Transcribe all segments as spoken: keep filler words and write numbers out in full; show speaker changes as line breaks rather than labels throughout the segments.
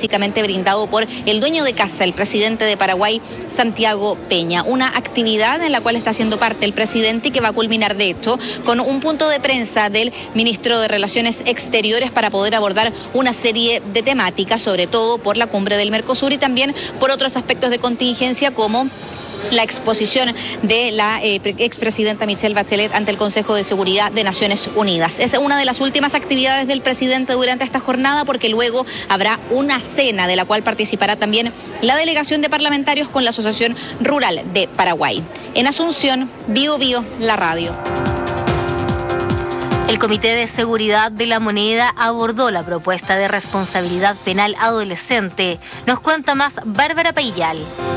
básicamente brindado por el dueño de casa, el presidente de Paraguay, Santiago Peña. Una actividad en la cual está siendo parte el presidente y que va a culminar, de hecho, con un punto de prensa del ministro de Relaciones Exteriores para poder abordar una serie de temáticas, sobre todo por la cumbre del Mercosur y también por otros aspectos de contingencia como la exposición de la eh, expresidenta Michelle Bachelet ante el Consejo de Seguridad de Naciones Unidas. Es una de las últimas actividades del presidente durante esta jornada, porque luego habrá una cena de la cual participará también la delegación de parlamentarios con la Asociación Rural de Paraguay. En Asunción, Bio Bio, la radio.
El Comité de Seguridad de la Moneda abordó la propuesta de responsabilidad penal adolescente. Nos cuenta más Bárbara Peillal.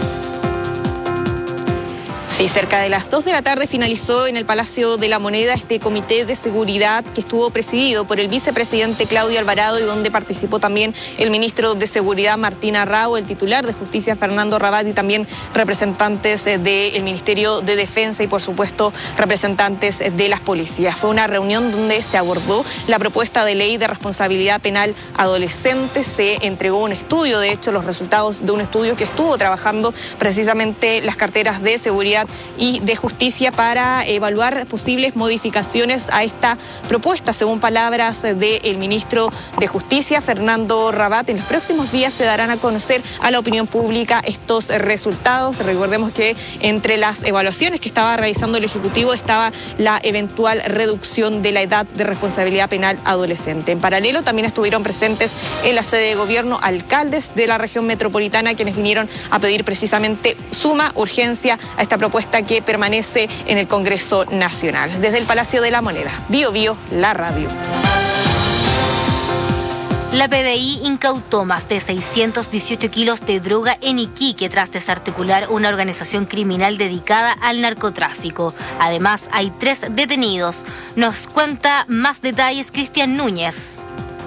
Sí, cerca de las dos de la tarde finalizó en el Palacio de la Moneda este comité de seguridad que estuvo presidido por el vicepresidente Claudio Alvarado y donde participó también el ministro de Seguridad Martín Arrau, el titular de Justicia Fernando Rabat y también representantes del Ministerio de Defensa y por supuesto representantes de las policías. Fue una reunión donde se abordó la propuesta de ley de responsabilidad penal adolescente. Se entregó un estudio, de hecho los resultados de un estudio que estuvo trabajando precisamente las carteras de seguridad y de justicia para evaluar posibles modificaciones a esta propuesta. Según palabras del ministro de Justicia, Fernando Rabat, en los próximos días se darán a conocer a la opinión pública estos resultados. Recordemos que entre las evaluaciones que estaba realizando el Ejecutivo estaba la eventual reducción de la edad de responsabilidad penal adolescente. En paralelo también estuvieron presentes en la sede de gobierno alcaldes de la región metropolitana, quienes vinieron a pedir precisamente suma urgencia a esta propuesta que permanece en el Congreso Nacional. Desde el Palacio de la Moneda, Bio Bio, la radio.
La P D I incautó más de seiscientos dieciocho kilos de droga en Iquique tras desarticular una organización criminal dedicada al narcotráfico. Además, hay tres detenidos. Nos cuenta más detalles Cristian Núñez.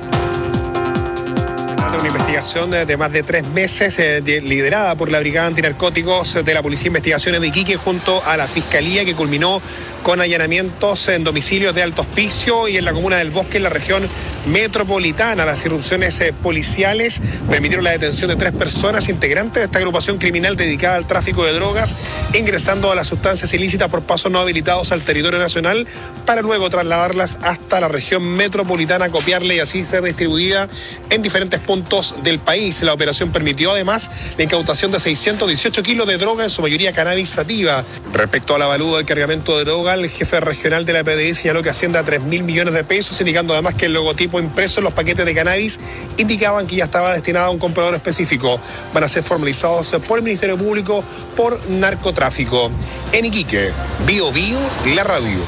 Una investigación de más de tres meses eh, de, liderada por la Brigada Antinarcóticos de la Policía de Investigaciones de Iquique junto a la Fiscalía, que culminó con allanamientos en domicilios de Alto Hospicio y en la comuna del Bosque, en la región metropolitana. Las irrupciones eh, policiales permitieron la detención de tres personas integrantes de esta agrupación criminal dedicada al tráfico de drogas, ingresando a las sustancias ilícitas por pasos no habilitados al territorio nacional para luego trasladarlas hasta la región metropolitana, copiarla y así ser distribuida en diferentes puntos del país. La operación permitió además la incautación de seiscientos dieciocho kilos de droga, en su mayoría cannabis sativa. Respecto al avalúo del cargamento de droga, el jefe regional de la P D I señaló que asciende a tres mil millones de pesos, indicando además que el logotipo impreso en los paquetes de cannabis indicaban que ya estaba destinado a un comprador específico. Van a ser formalizados por el Ministerio Público por narcotráfico. En Iquique, Bio Bio, la radio.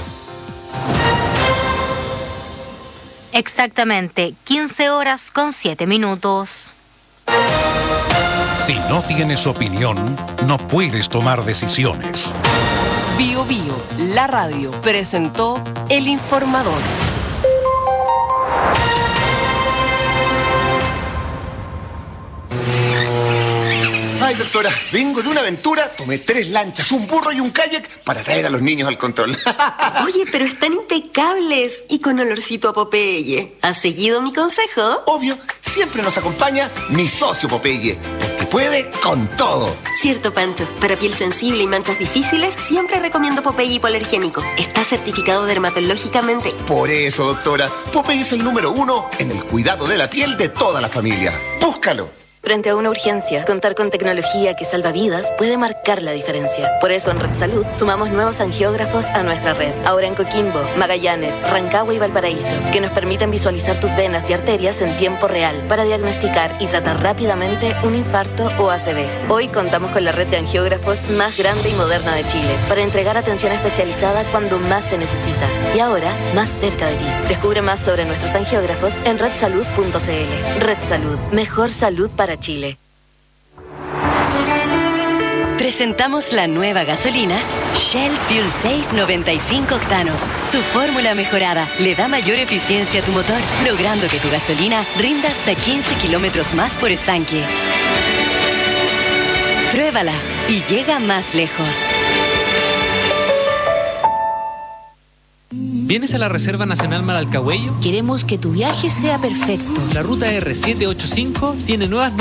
Exactamente, quince horas con siete minutos.
Si no tienes opinión, no puedes tomar decisiones.
Bio Bio, la radio, presentó El Informador.
Ay, doctora, vengo de una aventura, tomé tres lanchas, un burro y un kayak para traer a los niños al control.
Oye, pero están impecables y con olorcito a Popeye. ¿Has seguido mi consejo?
Obvio, siempre nos acompaña mi socio Popeye, porque puede con todo.
Cierto, Pancho. Para piel sensible y manchas difíciles, siempre recomiendo Popeye hipoalergénico. Está certificado dermatológicamente.
Por eso, doctora, Popeye es el número uno en el cuidado de la piel de toda la familia. ¡Búscalo!
Frente a una urgencia, contar con tecnología que salva vidas puede marcar la diferencia. Por eso en Red Salud sumamos nuevos angiógrafos a nuestra red. Ahora en Coquimbo, Magallanes, Rancagua y Valparaíso, que nos permiten visualizar tus venas y arterias en tiempo real para diagnosticar y tratar rápidamente un infarto o A C V. Hoy contamos con la red de angiógrafos más grande y moderna de Chile para entregar atención especializada cuando más se necesita. Y ahora, más cerca de ti. Descubre más sobre nuestros angiógrafos en red salud punto c l. Red Salud, mejor salud para Chile.
Presentamos la nueva gasolina Shell Fuel Safe noventa y cinco octanos. Su fórmula mejorada le da mayor eficiencia a tu motor, logrando que tu gasolina rinda hasta quince kilómetros más por estanque. Pruébala y llega más lejos.
¿Vienes a la Reserva Nacional Maralcahuello?
Queremos que tu viaje sea perfecto.
La ruta R setecientos ochenta y cinco tiene nuevas